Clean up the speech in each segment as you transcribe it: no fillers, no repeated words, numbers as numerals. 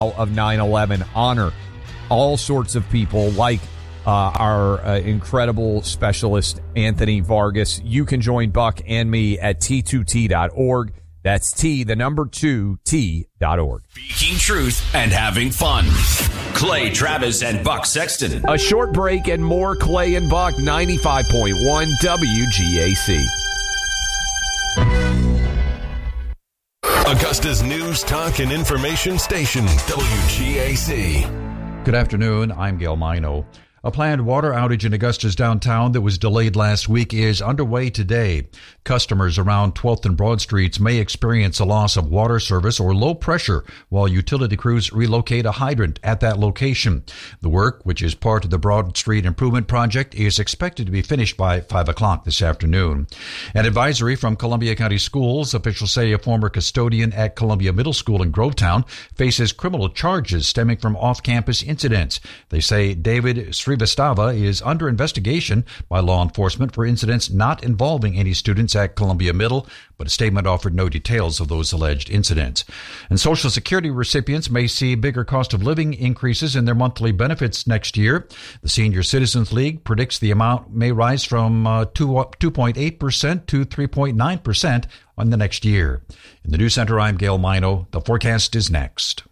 of 9/11. Honor all sorts of people like our incredible specialist, Anthony Vargas. You can join Buck and me at T2T.org. That's T2T.org. Speaking truth and having fun. Clay Travis and Buck Sexton. A short break and more Clay and Buck, 95.1 WGAC. Augusta's news, talk, and information station, WGAC. Good afternoon. I'm Gail Mino. A planned water outage in Augusta's downtown that was delayed last week is underway today. Customers around 12th and Broad Streets may experience a loss of water service or low pressure while utility crews relocate a hydrant at that location. The work, which is part of the Broad Street Improvement Project, is expected to be finished by 5 o'clock this afternoon. An advisory from Columbia County Schools. Officials say a former custodian at Columbia Middle School in Grovetown faces criminal charges stemming from off-campus incidents. They say David Srivastava is under investigation by law enforcement for incidents not involving any students at Columbia Middle, but a statement offered no details of those alleged incidents. And Social Security recipients may see bigger cost of living increases in their monthly benefits next year. The Senior Citizens League predicts the amount may rise from 2.8% to 3.9% on the next year. In the News Center, I'm Gail Mino. The forecast is next.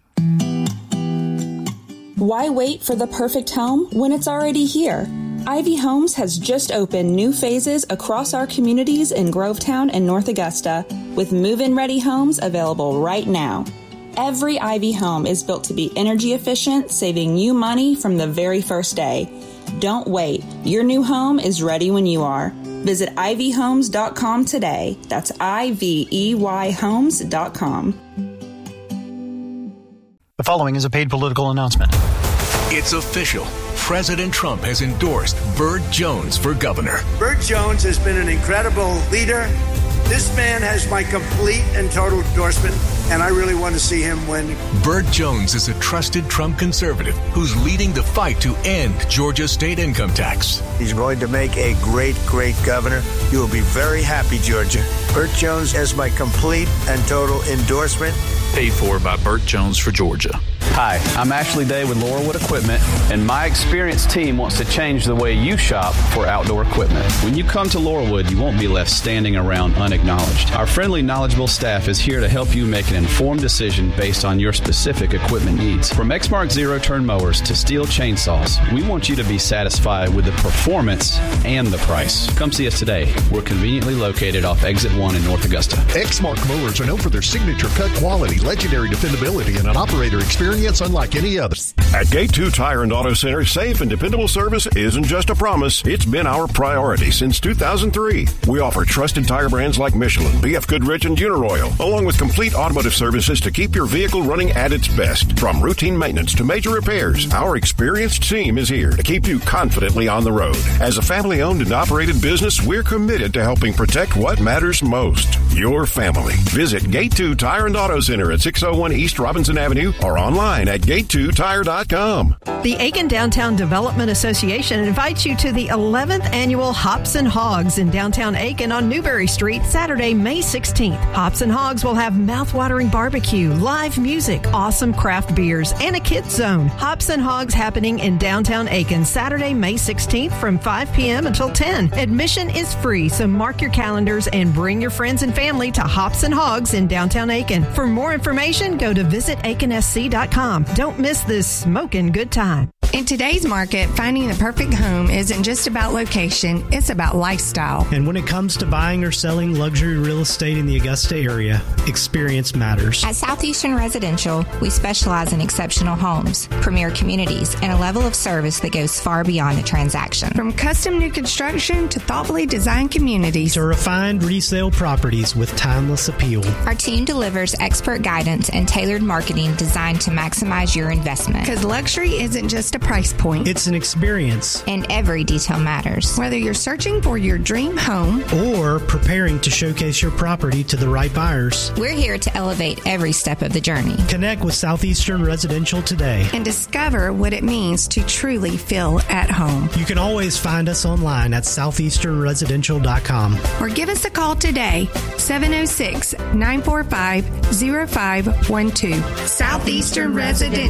Why wait for the perfect home when it's already here? Ivy Homes has just opened new phases across our communities in Grovetown and North Augusta, with move-in ready homes available right now. Every Ivy home is built to be energy efficient, saving you money from the very first day. Don't wait. Your new home is ready when you are. Visit ivyhomes.com today. That's IVEYhomes.com. The following is a paid political announcement. It's official. President Trump has endorsed Burt Jones for governor. Burt Jones has been an incredible leader. This man has my complete and total endorsement, and I really want to see him win. Burt Jones is a trusted Trump conservative who's leading the fight to end Georgia's state income tax. He's going to make a great, great governor. You will be very happy, Georgia. Burt Jones has my complete and total endorsement. Paid for by Burt Jones for Georgia. Hi, I'm Ashley Day with Laurelwood Equipment, and my experienced team wants to change the way you shop for outdoor equipment. When you come to Laurelwood, you won't be left standing around unacknowledged. Our friendly, knowledgeable staff is here to help you make an informed decision based on your specific equipment needs. From Exmark zero-turn mowers to steel chainsaws, we want you to be satisfied with the performance and the price. Come see us today. We're conveniently located off Exit 1 in North Augusta. Exmark mowers are known for their signature cut quality, legendary dependability, and an operator experience unlike any other. At Gate 2 Tire and Auto Center, safe and dependable service isn't just a promise, it's been our priority since 2003. We offer trusted tire brands like Michelin, BF Goodrich, and Uniroyal, along with complete automotive services to keep your vehicle running at its best. From routine maintenance to major repairs, our experienced team is here to keep you confidently on the road. As a family-owned and operated business, we're committed to helping protect what matters most, your family. Visit Gate 2 Tire and Auto Center at 601 East Robinson Avenue or online at gate2tire.com. The Aiken Downtown Development Association invites you to the 11th annual Hops and Hogs in downtown Aiken on Newberry Street, Saturday, May 16th. Hops and Hogs will have mouth-watering barbecue, live music, awesome craft beers, and a kids zone. Hops and Hogs happening in downtown Aiken, Saturday, May 16th from 5 p.m. until 10. Admission is free, so mark your calendars and bring your friends and family to Hops and Hogs in downtown Aiken. For more information, go to visitaikenSC.com. Don't miss this smoking good time. In today's market, finding the perfect home isn't just about location, it's about lifestyle. And when it comes to buying or selling luxury real estate in the Augusta area, experience matters. At Southeastern Residential, we specialize in exceptional homes, premier communities, and a level of service that goes far beyond the transaction. From custom new construction to thoughtfully designed communities to refined resale properties with timeless appeal. Our team delivers expert guidance and tailored marketing designed to maximize your investment. Because luxury isn't just a price point. It's an experience. And every detail matters. Whether you're searching for your dream home or preparing to showcase your property to the right buyers, we're here to elevate every step of the journey. Connect with Southeastern Residential today and discover what it means to truly feel at home. You can always find us online at southeasternresidential.com or give us a call today, 706-945-0512. Southeastern Residential.